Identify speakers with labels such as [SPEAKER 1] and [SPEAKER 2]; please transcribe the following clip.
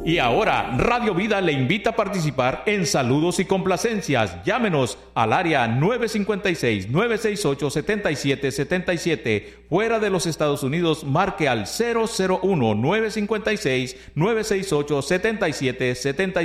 [SPEAKER 1] Y ahora, Radio Vida le invita a participar en saludos y complacencias. Llámenos al área 956-968-7777. Fuera de los Estados Unidos, marque al 001-956-968-7777.